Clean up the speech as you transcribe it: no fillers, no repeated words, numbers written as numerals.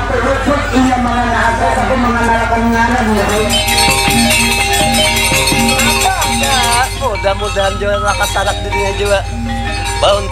Lupot iya mga naagay ako mga nalakan-ngalan mo. Mudah-mudahan juga nakasarak dirinya juga. Baun